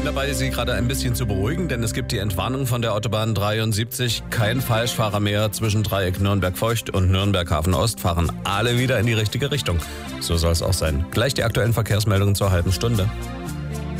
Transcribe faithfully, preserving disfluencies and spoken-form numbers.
dabei, Sie gerade ein bisschen zu beruhigen, denn es gibt die Entwarnung von der Autobahn dreiundsiebzig. Kein Falschfahrer mehr zwischen Dreieck Nürnberg-Feucht und Nürnberg-Hafen-Ost, fahren alle wieder in die richtige Richtung. So soll es auch sein. Gleich die aktuellen Verkehrsmeldungen zur halben Stunde.